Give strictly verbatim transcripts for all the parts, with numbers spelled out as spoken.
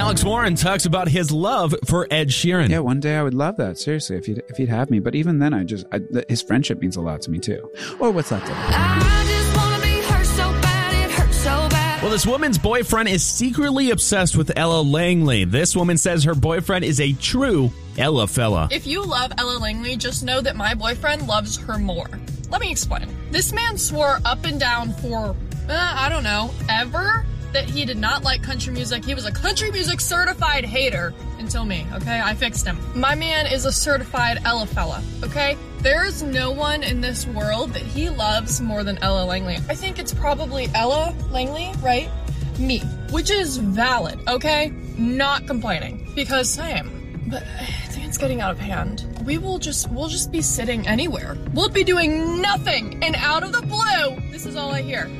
Alex Warren talks about his love for Ed Sheeran. Yeah, one day I would love that. Seriously, if you'd, if he'd have me. But even then, I just, I, his friendship means a lot to me too. Or what's left of it. I just want to be hurt so bad, it hurts so bad. Well, this woman's boyfriend is secretly obsessed with Ella Langley. This woman says her boyfriend is a true Ella fella. If you love Ella Langley, just know that my boyfriend loves her more. Let me explain. This man swore up and down for, uh, I don't know, ever that he did not like country music. He was a country music certified hater until me, okay? I fixed him. My man is a certified Ella fella, okay? There's no one in this world that he loves more than Ella Langley. I think it's probably Ella Langley, right? Me, which is valid, okay? Not complaining, because same. But I think it's getting out of hand. We will just, we'll just be sitting anywhere. We'll be doing nothing, and out of the blue, this is all I hear.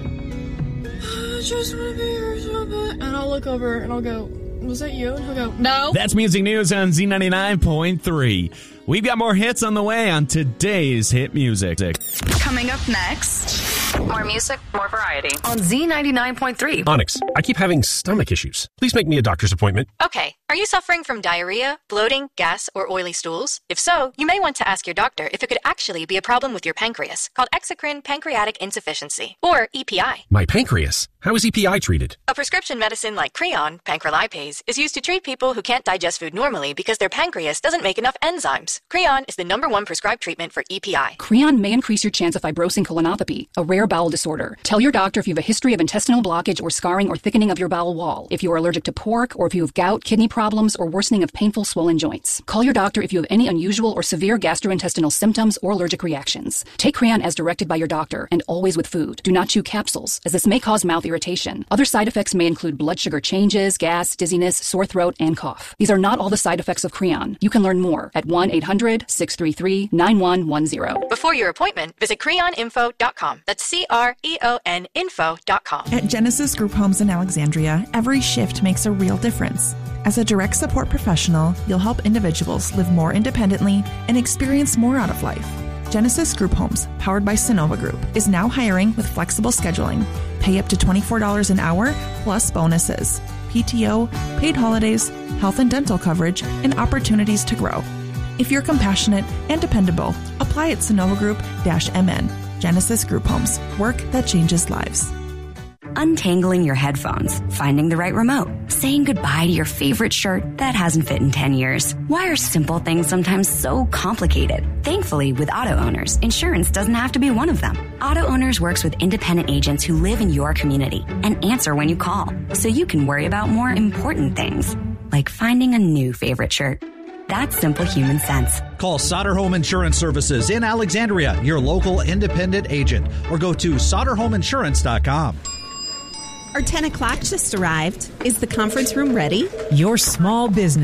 I just want to be here so bad. And I'll look over and I'll go, was that you? And he'll go, no. That's Music News on Z ninety-nine point three. We've got more hits on the way on today's Hit Music. Coming up next, more music, more variety on Z ninety-nine point three. Onyx, I keep having stomach issues. Please make me a doctor's appointment. Okay, are you suffering from diarrhea, bloating, gas, or oily stools? If so, you may want to ask your doctor if it could actually be a problem with your pancreas, called exocrine pancreatic insufficiency, or E P I. My pancreas? How is E P I treated? A prescription medicine like Creon, pancrelipase, is used to treat people who can't digest food normally because their pancreas doesn't make enough enzymes. Creon is the number one prescribed treatment for E P I. Creon may increase your chance of fibrosing colonopathy, a rare bowel disorder. Tell your doctor if you have a history of intestinal blockage or scarring or thickening of your bowel wall, if you are allergic to pork, or if you have gout, kidney problems, or worsening of painful swollen joints. Call your doctor if you have any unusual or severe gastrointestinal symptoms or allergic reactions. Take Creon as directed by your doctor, and always with food. Do not chew capsules, as this may cause mouth irritation. Other side effects may include blood sugar changes, gas, dizziness, sore throat, and cough. These are not all the side effects of Creon. You can learn more at one eight hundred six three three nine one one zero. Before your appointment, visit creon info dot com. That's C R E O N info dot com. At Genesis Group Homes in Alexandria, every shift makes a real difference. As a direct support professional, you'll help individuals live more independently and experience more out of life. Genesis Group Homes, powered by Sonova Group, is now hiring with flexible scheduling. Pay up to twenty-four dollars an hour plus bonuses, P T O, paid holidays, health and dental coverage, and opportunities to grow. If you're compassionate and dependable, apply at sonova group dash M N. Genesis Group Homes, work that changes lives. Untangling your headphones, finding the right remote, saying goodbye to your favorite shirt that hasn't fit in ten years. Why are simple things sometimes so complicated? Thankfully, with Auto Owners, insurance doesn't have to be one of them. Auto Owners works with independent agents who live in your community and answer when you call, so you can worry about more important things, like finding a new favorite shirt. That's simple human sense. Call Sauter Home Insurance Services in Alexandria, your local independent agent, or go to sauter home insurance dot com. Our ten o'clock just arrived. Is the conference room ready? Your small business